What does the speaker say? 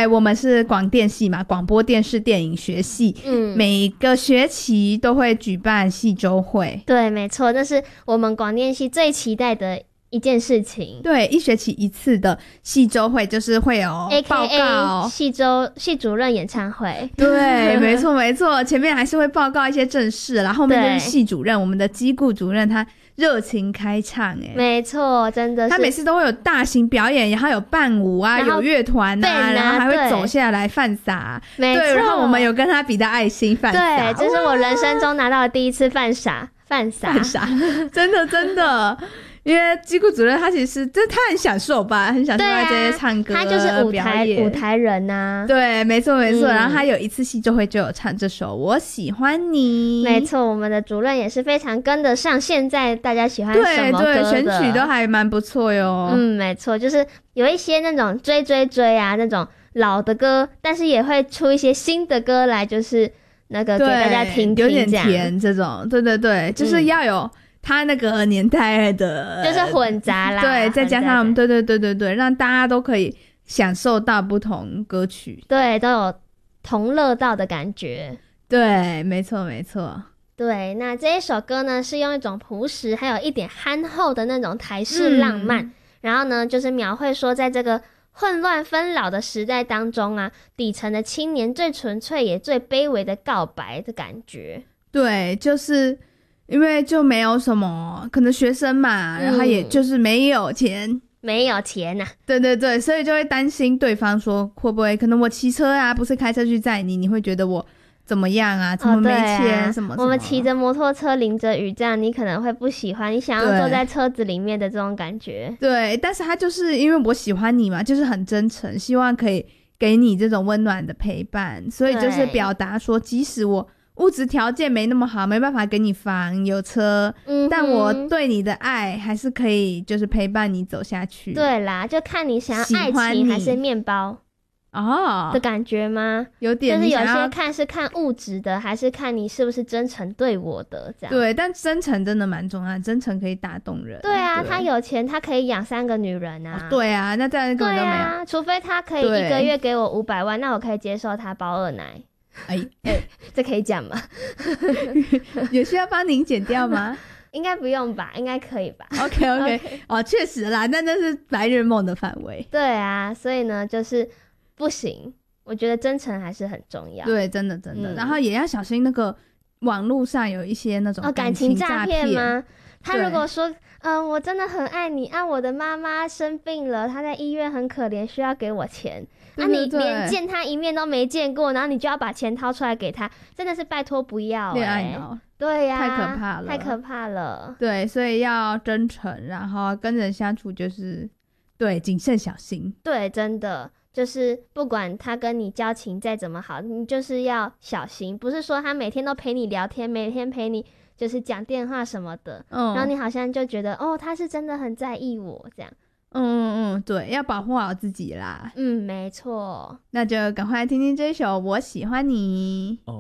为我们是广电系嘛，广播电视电影学系，每个学期都会举办系周会。 对，没错，这是我们广电系最期待的一件事情。 对，一学期一次的系周会就是会有报告， AKA 系主任演唱会。 对，没错没错，前面还是会报告一些正事，然后后面就是系主任，我们的机顾主任他热情开唱。 没错，真的是他每次都会有大型表演，然后有伴舞啊，有乐团啊，然后还会走下来犯傻。对，然后我们有跟他比的爱心犯傻。 对，这是我人生中拿到的第一次犯傻真的真的。因为机顾主任他其实他很享受吧，很享受在这些唱歌， 他就是舞台人啊。 对，没错没错。然后他有一次戏就会就有唱这首《我喜欢你》。 没错，我们的主任也是非常跟得上现在大家喜欢什么歌的。 对，选曲都还蛮不错哟。 没错，就是有一些那种追啊那种老的歌，但是也会出一些新的歌来，就是那个给大家听听， 有点甜这种。对对对，就是要有他那个年代的， 就是混杂啦。 对，再加上对，让大家都可以享受到不同歌曲， 对，都有同乐到的感觉。 对，没错没错。 对，那这一首歌呢，是用一种朴实还有一点憨厚的那种台式浪漫，然后呢，就是描绘说在这个混乱纷扰的时代当中啊，底层的青年最纯粹也最卑微的告白的感觉。 对，就是因为就没有什么，可能学生嘛，然后也就是没有钱啊。 对对对，所以就会担心对方说会不会可能我骑车啊，不是开车去载你，你会觉得我怎么样啊，怎么没钱，什么我们骑着摩托车淋着雨，这样你可能会不喜欢，你想要坐在车子里面的这种感觉。 对，但是他就是因为我喜欢你嘛，就是很真诚，希望可以给你这种温暖的陪伴，所以就是表达说即使我物质条件没那么好，没办法给你房有车，但我对你的爱还是可以就是陪伴你走下去。 对啦，就看你想要爱情还是面包的感觉吗？有点，就是有些看是看物质的，还是看你是不是真诚对我的这样。 对，但真诚真的蛮重要，真诚可以打动人。 对啊，他有钱，他可以养3个女人啊。 对啊，那这样根本就没有。对啊， 除非他可以1个月给我500万，那我可以接受他包2奶。这可以讲吗？ 有需要帮您剪掉吗？ 应该不用吧，应该可以吧。 OK 哦，确实啦，但那是白日梦的范围。 对啊，所以呢就是不行，我觉得真诚还是很重要。 对，真的然后也要小心那个网络上有一些那种感情诈骗吗？他如果说我真的很爱你啊，我的妈妈生病了，她在医院很可怜，需要给我钱。你连见他一面都没见过，然后你就要把钱掏出来给他，真的是拜托不要恋爱脑。 对呀， 太可怕了。对，所以要真诚，然后跟人相处就是对谨慎小心。 对，真的就是不管他跟你交情再怎么好，你就是要小心，不是说他每天都陪你聊天，每天陪你就是讲电话什么的，然后你好像就觉得他是真的很在意我这样。 对，要保护好自己啦。 没错。 那就赶快听听这首《我喜欢你》。